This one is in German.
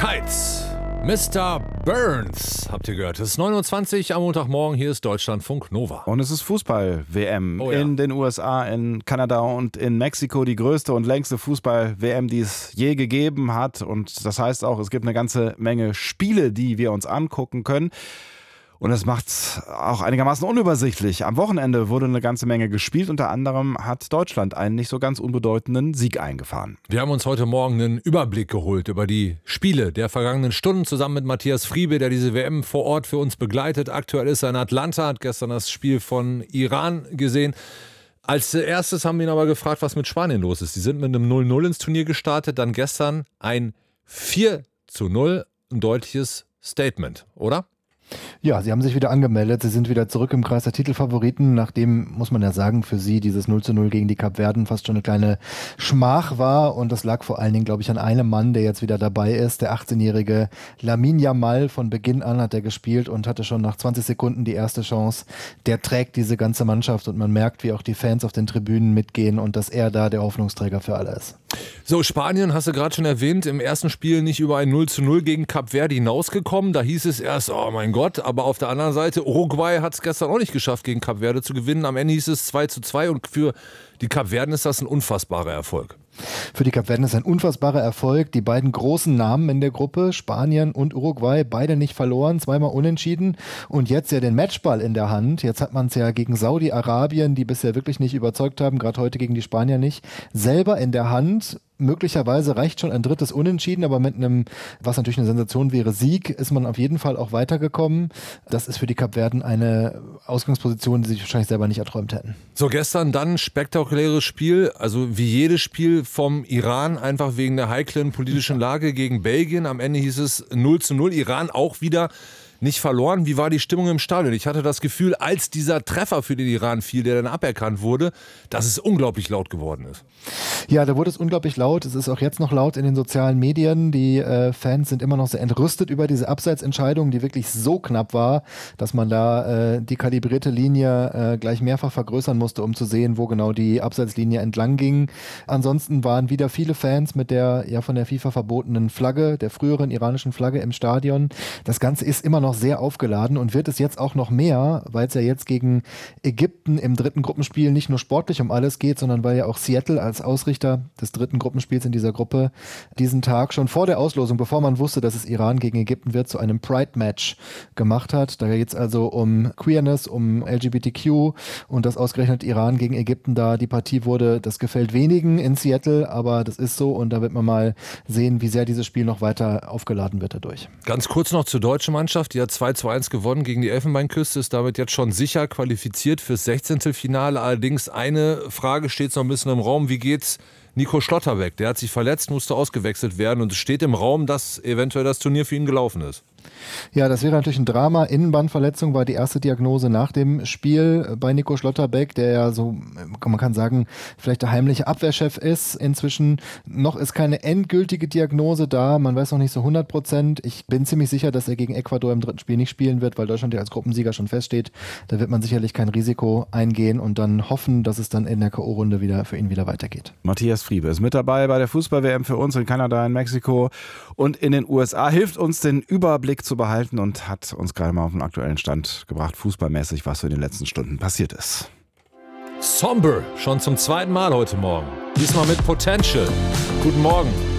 Kites. Mr. Burns, habt ihr gehört. Es ist 9:20 Uhr am Montagmorgen, hier ist Deutschlandfunk Nova. Und es ist Fußball-WM Oh ja. in den USA, in Kanada und in Mexiko. Die größte und längste Fußball-WM, die es je gegeben hat. Und das heißt auch, es gibt eine ganze Menge Spiele, die wir uns angucken können. Und es macht es auch einigermaßen unübersichtlich. Am Wochenende wurde eine ganze Menge gespielt. Unter anderem hat Deutschland einen nicht so ganz unbedeutenden Sieg eingefahren. Wir haben uns heute Morgen einen Überblick geholt über die Spiele der vergangenen Stunden zusammen mit Matthias Friebe, der diese WM vor Ort für uns begleitet. Aktuell ist er in Atlanta, hat gestern das Spiel von Iran gesehen. Als erstes haben wir ihn aber gefragt, was mit Spanien los ist. Die sind mit einem 0-0 ins Turnier gestartet, dann gestern ein 4-0, ein deutliches Statement, oder? Ja, sie haben sich wieder angemeldet. Sie sind wieder zurück im Kreis der Titelfavoriten, nachdem, muss man ja sagen, für sie dieses 0-0 gegen die Kapverden fast schon eine kleine Schmach war. Und das lag vor allen Dingen, glaube ich, an einem Mann, der jetzt wieder dabei ist. Der 18-jährige Lamine Yamal. Von Beginn an hat er gespielt und hatte schon nach 20 Sekunden die erste Chance. Der trägt diese ganze Mannschaft und man merkt, wie auch die Fans auf den Tribünen mitgehen und dass er da der Hoffnungsträger für alle ist. So, Spanien, hast du gerade schon erwähnt, im ersten Spiel nicht über ein 0-0 gegen Kap Verde hinausgekommen. Da hieß es erst, oh mein Gott, aber auf der anderen Seite, Uruguay hat es gestern auch nicht geschafft, gegen Kap Verde zu gewinnen. Am Ende hieß es 2-2 und für die Kapverden ist das ein unfassbarer Erfolg. Für die Kapverden ist ein unfassbarer Erfolg. Die beiden großen Namen in der Gruppe, Spanien und Uruguay, beide nicht verloren, zweimal unentschieden und jetzt ja den Matchball in der Hand. Jetzt hat man es ja gegen Saudi-Arabien, die bisher wirklich nicht überzeugt haben, gerade heute gegen die Spanier nicht, selber in der Hand. Möglicherweise reicht schon ein drittes Unentschieden, aber mit einem, was natürlich eine Sensation wäre, Sieg, ist man auf jeden Fall auch weitergekommen. Das ist für die Kapverden eine Ausgangsposition, die sie wahrscheinlich selber nicht erträumt hätten. So, gestern dann ein spektakuläres Spiel, also wie jedes Spiel vom Iran, einfach wegen der heiklen politischen Lage gegen Belgien. Am Ende hieß es 0-0, Iran auch wieder nicht verloren. Wie war die Stimmung im Stadion? Ich hatte das Gefühl, als dieser Treffer für den Iran fiel, der dann aberkannt wurde, dass es unglaublich laut geworden ist. Ja, da wurde es unglaublich laut. Es ist auch jetzt noch laut in den sozialen Medien. Die Fans sind immer noch sehr entrüstet über diese Abseitsentscheidung, die wirklich so knapp war, dass man da die kalibrierte Linie gleich mehrfach vergrößern musste, um zu sehen, wo genau die Abseitslinie entlang ging. Ansonsten waren wieder viele Fans mit der ja von der FIFA verbotenen Flagge, der früheren iranischen Flagge im Stadion. Das Ganze ist immer noch sehr aufgeladen und wird es jetzt auch noch mehr, weil es ja jetzt gegen Ägypten im dritten Gruppenspiel nicht nur sportlich um alles geht, sondern weil ja auch Seattle als Ausrichter des dritten Gruppenspiels in dieser Gruppe diesen Tag schon vor der Auslosung, bevor man wusste, dass es Iran gegen Ägypten wird, zu einem Pride-Match gemacht hat. Da geht es also um Queerness, um LGBTQ und dass ausgerechnet Iran gegen Ägypten da die Partie wurde, das gefällt wenigen in Seattle, aber das ist so und da wird man mal sehen, wie sehr dieses Spiel noch weiter aufgeladen wird dadurch. Ganz kurz noch zur deutschen Mannschaft, die hat 2-1 gewonnen gegen die Elfenbeinküste, ist damit jetzt schon sicher qualifiziert fürs 16. Finale. Allerdings eine Frage steht noch ein bisschen im Raum, wie geht's Nico Schlotterbeck? Der hat sich verletzt, musste ausgewechselt werden und es steht im Raum, dass eventuell das Turnier für ihn gelaufen ist. Ja, das wäre natürlich ein Drama. Innenbandverletzung war die erste Diagnose nach dem Spiel bei Nico Schlotterbeck, der ja so, man kann sagen, vielleicht der heimliche Abwehrchef ist. Inzwischen noch ist keine endgültige Diagnose da. Man weiß noch nicht so 100%. Ich bin ziemlich sicher, dass er gegen Ecuador im dritten Spiel nicht spielen wird, weil Deutschland ja als Gruppensieger schon feststeht. Da wird man sicherlich kein Risiko eingehen und dann hoffen, dass es dann in der K.O.-Runde wieder für ihn wieder weitergeht. Matthias Friebe ist mit dabei bei der Fußball-WM für uns in Kanada, in Mexiko und in den USA. Hilft uns, den Überblick zu behalten und hat uns gerade mal auf den aktuellen Stand gebracht, fußballmäßig, was so in den letzten Stunden passiert ist. Somber, schon zum zweiten Mal heute Morgen. Diesmal mit Potential. Guten Morgen.